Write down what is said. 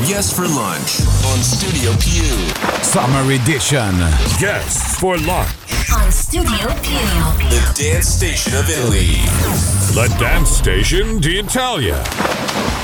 Yes for Lunch on Studio Più. Summer Edition. Guests for lunch. On Studio Più. The dance station of Italy. The dance station d'Italia.